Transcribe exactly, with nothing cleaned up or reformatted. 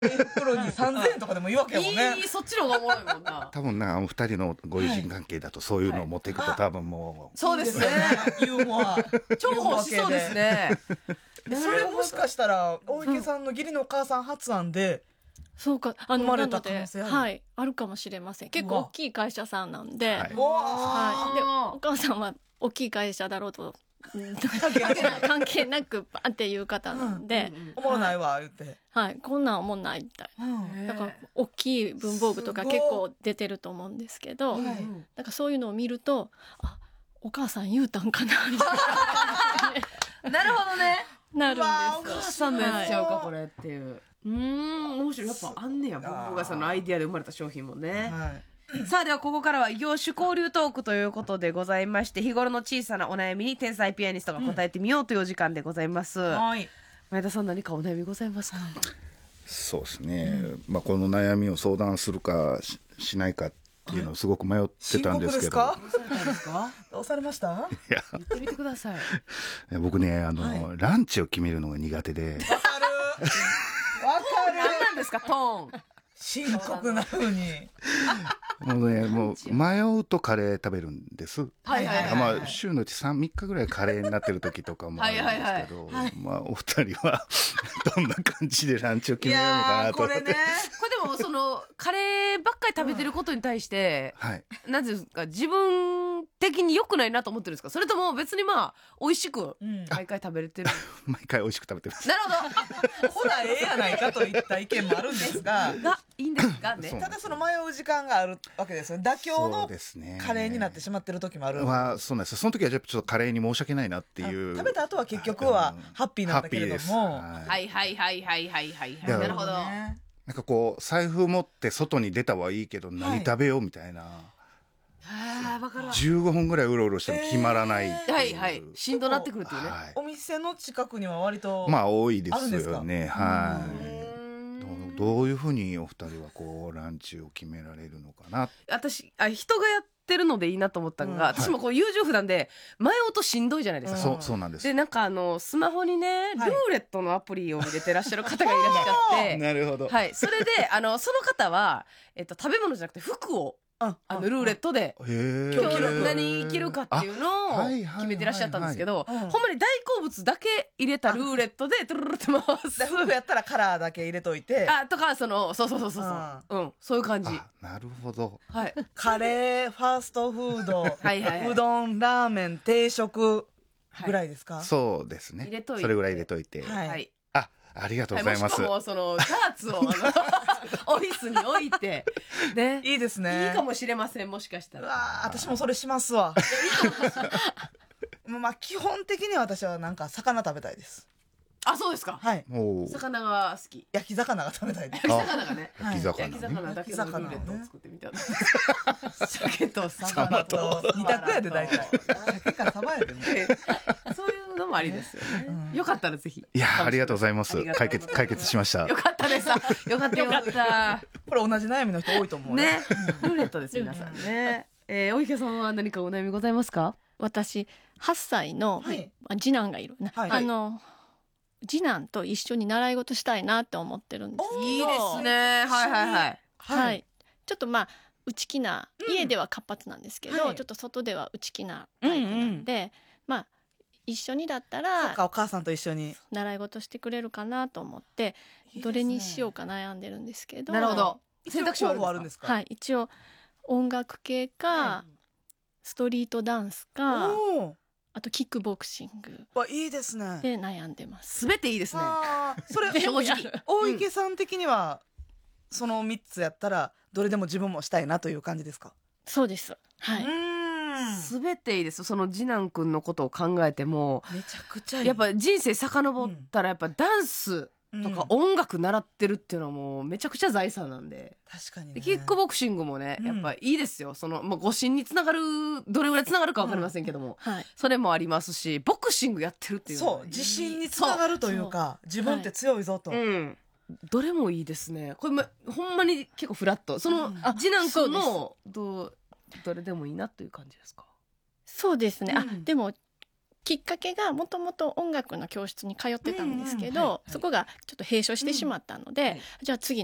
袋にさんぜんえんとかでもいいわけやもんね。 いい、そっちの方がおもろいもんな。 多分な、あの二人のご友人関係だとそういうのを持っていくと多分もう、 そうですね。 ユーモア。 重宝しそうですね。 それもしかしたら大池さんの義理のお母さん発案で、 そうか、あの生まれたなので可能性あるはいあるかもしれません。結構うわ大きい会社さんなんで、 ははいい、 わでお母さんは大きい会社だろうとうん関係な関係なくバンっていう方なんで、 うんうんおもろないわ言って。 はい、こんなんおもんないみたいうんな。だから大きい文房具とかすごい結構出てると思うんですけど、 はいなんかそういうのを見ると、あ、お母さん言うたんかなみたいなるほどね。 ななるんうわおです。 母さんのやつちゃうか、 はいこれっていう。うーん、面白い。やっぱあんねや、文房具さんのアイディアで生まれた商品もね。 はいさあ、ではここからは異業種交流トークということでございまして、日頃の小さなお悩みに天才ピアニストが答えてみようというお時間でございます。 はい前田さん、何かお悩みございますか？ そうですね、まあ、この悩みを相談するか し, しないかっていうのをすごく迷ってたんですけど、 深刻どうされたんですか？ どうされました？わかいや言ってみてください。 いや僕ねあの、 はランチを決めるのが苦手でるわか何るなんですか、トーン。 深刻な風に。 もうねもう迷うとカレー食べるんです。 はいはいはい。 まあ、週のうちさん、みっかぐらいカレーになってる時とかもあるんですけど、まあ、お二人はどんな感じでランチをい決めるのかやなと思って。 ーこれね。 これでもそのカレーばっかり食べてることに対して、 はい。 なんていうんですか、自分的に良くないなと思ってるんですか？それとも別にまあ美味しくうん毎回食べれてる。 毎回美味しく食べてます。 なるほほらええやないかといった意見もあるんですが、 ど。がいいんですかね。 そうただその迷う時間があるわけですよね。妥協そうのですね。 カレーになってしまってる時もある。 まあ、そうなんです。その時はちょっとカレーに申し訳ないなっていう。 あ食べた後は結局はうんハッピーなんだけれども。 ハッピーです。はいはいはいはいはいはいはいはい。 やなるほど。 ねなんかこう財布持って外に出たはいいけど何食べようみたいな、 ああ、わかるわ。 じゅうごふんぐらいうろうろしても決まらないっていう、 はいはい。しんどなってくるっていうね。 はいお店の近くには割とまあ多いであるんですかすよね。 うはい。 ーんどうどういうふうにお二人はこうランチを決められるのかな。 私あ人がやってるのでいいなと思ったのが、 うん私もこう優柔不断で迷うとしんどいじゃないですか。 うんそうそうなんです。 でなんかあのスマホにね、 はいルーレットのアプリを入れてらっしゃる方がいらっしゃってなるほど。 はい、それであのその方は、えっと、食べ物じゃなくて服をああのルーレットでへえ。 今日着る何着るかっていうのをあはいはいはいはい決めてらっしゃったんですけど、 うんほんまに大好物だけ入れたルーレットでトゥルルルって回すで服やったらカラーだけ入れといて、 あとかそのそうそうそうそうそう、うん、そういう感じ。 あなるほど。 はいカレーファーストフードはいはいはいうどんラーメン定食ぐらいですか？ そうですね。 入れといてそれぐらい入れといて。 はいはいあ、ありがとうはい、もしございます。 かもそのダーツをあのオフィスに置いてねいいですね。 いいかもしれません、もしかしたうら。 わー私もそれしますわ。まあ基本的には私はなんか魚食べたいです。 あ、そうですか。 はい。 もう魚が好き。 焼き魚が食べたいです。 焼き魚がね。 はい焼き魚焼きね。 魚だけのルーレットを作ってみた。鮭と魚魚とと二択やで大体。鮭かサバやでね。 そういうのもありですよね。 うんよかったらぜひ。 いやありがとうございますあり。がとう解ございます決解決しましたよ。かったです。よかったよかった。 これ同じ悩みの人多いと思うね、ルーレットです皆さんね。えー、お池さんは何かお悩みございますか？ 私はっさいの、 はいまあ次男がいるね、 はいあの次男と一緒に習い事したいなって思ってるんですけど、 いいですね。はいはいはい。 はい、ちょっとまあ内気な、 うん家では活発なんですけど、 はいちょっと外では内気なタイプなんで、まあ一緒にだったそっらかお母さんと一緒に。 習い事してくれるかなと思っていいですねどれにしようか悩んでるんですけど、 なるほど。選択肢は候補あるんですか？ はい、一応音楽系か、 はストリートダンスか、 おあとキックボクシングーわいいですね。 で悩んでます。 すべていいですね。 あーそれ正直大池さん的にはそのみっつやったらどれでも自分もしたいなという感じですか？ そうです。はい。 うーんすべていいです。その次男くんのことを考えても、 めちゃくちゃいい。 やっぱ人生遡ったらやっぱダンスとかうん音楽習ってるっていうのはもうめちゃくちゃ財産なんで。 確かにね。 でキックボクシングもね、 うんやっぱいいですよ。その、まあ、誤信につながる、どれぐらいつながるかわかりませんけども、 はい。 それもありますし、ボクシングやってるっていうのはそう自信につながるというか自分って強いぞと。 うん。どれもいいですね。これ、ま、ほんまに結構フラット。その、 うんあ次男くんそも、どう、どれでもいいなという感じですか？ そうですね。あ、 うんでもきっかけがもともと音楽の教室に通ってたんですけど、 うんうんはいそこがちょっと閉所してしまったので、じゃあ次